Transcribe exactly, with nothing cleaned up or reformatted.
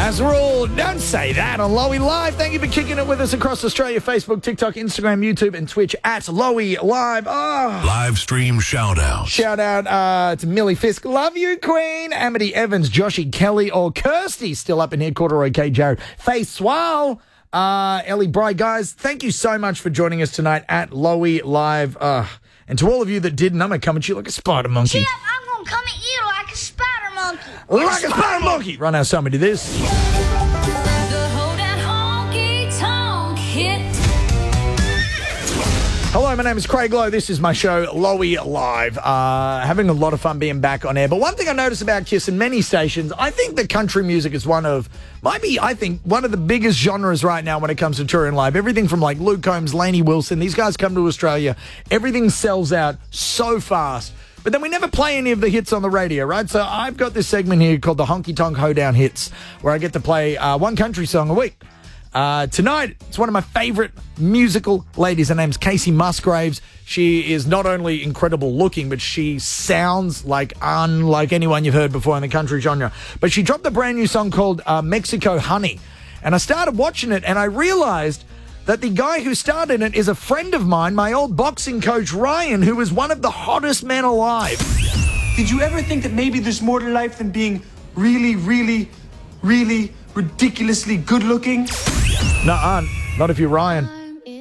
As a rule, don't say that on Lowy Live. Thank you for kicking it with us across Australia, Facebook, TikTok, Instagram, YouTube, and Twitch at Lowy Live. Oh. Live stream shout out. Shout out uh, to Millie Fisk. Love you, Queen. Amity Evans, Joshy Kelly, or Kirsty still up in here. Corduroy K. Jared. Faye Swal. Uh, Ellie Bry. Guys, thank you so much for joining us tonight at Lowy Live. Uh, and to all of you that didn't, I'm going to come at you like a spider monkey. Chip, I'm going to come at you like a spider monkey. Like a spider monkey. Run out somebody to this. The hold and honky tonk hit. Hello, my name is Craig Lowe. This is my show, Lowy Live. Uh, having a lot of fun being back on air. But one thing I notice about Kiss and many stations, I think that country music is one of, might be, I think, one of the biggest genres right now when it comes to touring live. Everything from like Luke Combs, Lainey Wilson, these guys come to Australia. Everything sells out so fast. But then we never play any of the hits on the radio, right? So I've got this segment here called the Honky Tonk Hoedown Hits, where I get to play uh, one country song a week. Uh, tonight, it's one of my favorite musical ladies. Her name's Casey Musgraves. She is not only incredible looking, but she sounds like unlike anyone you've heard before in the country genre. But she dropped a brand new song called uh, Mexico Honey. And I started watching it and I realized that the guy who started it is a friend of mine, my old boxing coach, Ryan, who is one of the hottest men alive. Did you ever think that maybe there's more to life than being really, really, really ridiculously good looking? Nuh-uh, not if you're Ryan.